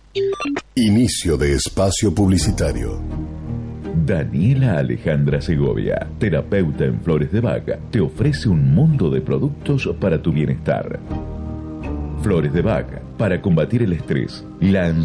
Inicio de espacio publicitario. Daniela Alejandra Segovia, terapeuta en Flores de Bach, te ofrece un mundo de productos para tu bienestar. Flores de Bach, para combatir el estrés, la ansiedad